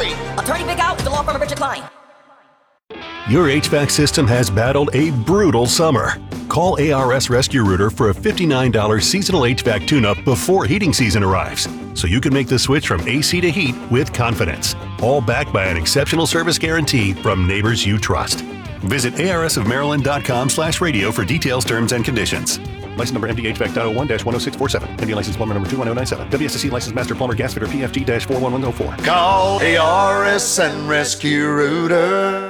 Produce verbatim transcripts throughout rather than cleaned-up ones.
Klein. Attorney Big Al with the law firm of Richard Klein. Your H V A C system has battled a brutal summer. Call A R S Rescue Rooter for a fifty-nine dollars seasonal H V A C tune-up before heating season arrives, so you can make the switch from A C to heat with confidence. All backed by an exceptional service guarantee from neighbors you trust. Visit A R S of Maryland dot com slash radio for details, terms, and conditions. License number M D H V A C dot oh one dash one oh six four seven. M D license plumber number two one oh nine seven. W S S C license master plumber gas fitter P F G dash four one one oh four. Call A R S and Rescue Rooter.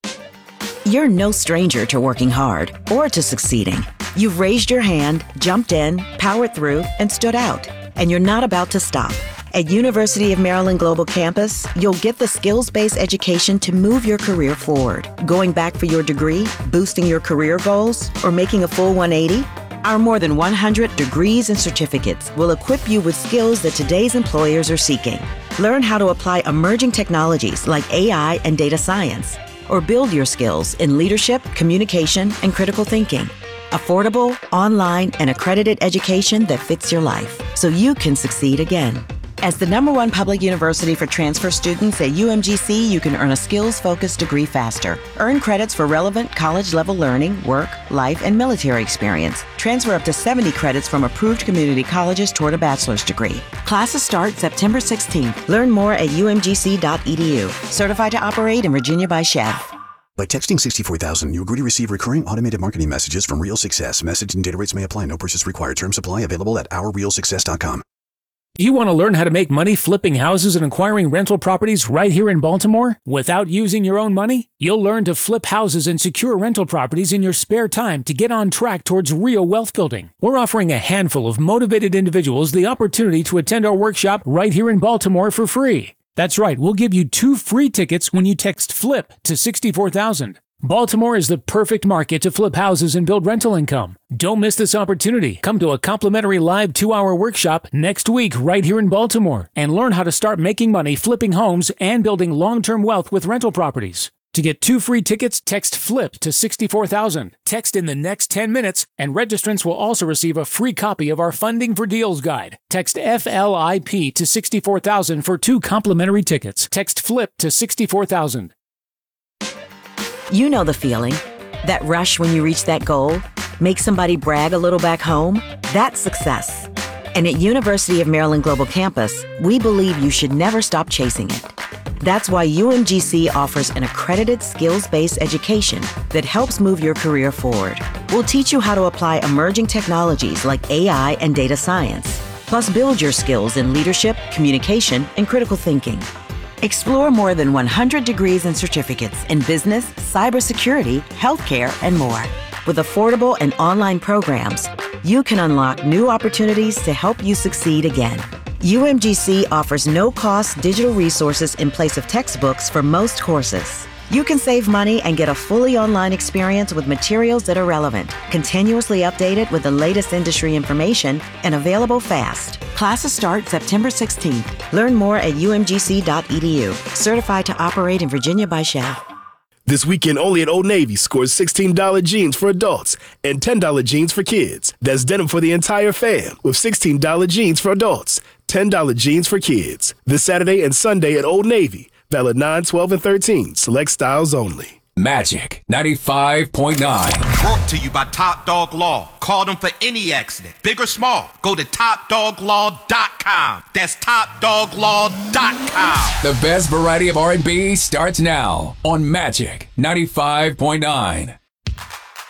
You're no stranger to working hard or to succeeding. You've raised your hand, jumped in, powered through, and stood out. And you're not about to stop. At University of Maryland Global Campus, you'll get the skills-based education to move your career forward. Going back for your degree, boosting your career goals, or making a full one eighty? Our more than one hundred degrees and certificates will equip you with skills that today's employers are seeking. Learn how to apply emerging technologies like A I and data science, or build your skills in leadership, communication, and critical thinking. Affordable, online, and accredited education that fits your life, so you can succeed again. As the number one public university for transfer students at U M G C, you can earn a skills-focused degree faster. Earn credits for relevant college-level learning, work, life, and military experience. Transfer up to seventy credits from approved community colleges toward a bachelor's degree. Classes start September sixteenth. Learn more at U M G C dot E D U. Certified to operate in Virginia by Chev. By texting sixty-four thousand, you agree to receive recurring automated marketing messages from Real Success. Message and data rates may apply. No purchase required. Terms apply. Available at our real success dot com. You want to learn how to make money flipping houses and acquiring rental properties right here in Baltimore without using your own money? You'll learn to flip houses and secure rental properties in your spare time to get on track towards real wealth building. We're offering a handful of motivated individuals the opportunity to attend our workshop right here in Baltimore for free. That's right, we'll give you two free tickets when you text FLIP to sixty-four thousand. Baltimore is the perfect market to flip houses and build rental income. Don't miss this opportunity. Come to a complimentary live two-hour workshop next week right here in Baltimore and learn how to start making money flipping homes and building long-term wealth with rental properties. To get two free tickets, text FLIP to sixty-four thousand. Text in the next ten minutes, and registrants will also receive a free copy of our Funding for Deals guide. Text F L I P to sixty-four thousand for two complimentary tickets. Text FLIP to sixty-four thousand. You know the feeling. That rush when you reach that goal? Make somebody brag a little back home? That's success. And at University of Maryland Global Campus, we believe you should never stop chasing it. That's why U M G C offers an accredited skills-based education that helps move your career forward. We'll teach you how to apply emerging technologies like A I and data science, plus build your skills in leadership, communication, and critical thinking. Explore more than one hundred degrees and certificates in business, cybersecurity, healthcare, and more. With affordable and online programs, you can unlock new opportunities to help you succeed again. U M G C offers no-cost digital resources in place of textbooks for most courses. You can save money and get a fully online experience with materials that are relevant, continuously updated with the latest industry information, and available fast. Classes start September sixteenth. Learn more at U M G C dot E D U. Certified to operate in Virginia by Chev. This weekend only at Old Navy, scores sixteen dollars jeans for adults and ten dollars jeans for kids. That's denim for the entire fam with sixteen dollars jeans for adults, ten dollars jeans for kids. This Saturday and Sunday at Old Navy. Valid nine, twelve, and thirteen. Select styles only. Magic ninety-five point nine. Brought to you by Top Dog Law. Call them for any accident, big or small. Go to top dog law dot com. That's top dog law dot com. The best variety of R and B starts now on Magic ninety-five point nine.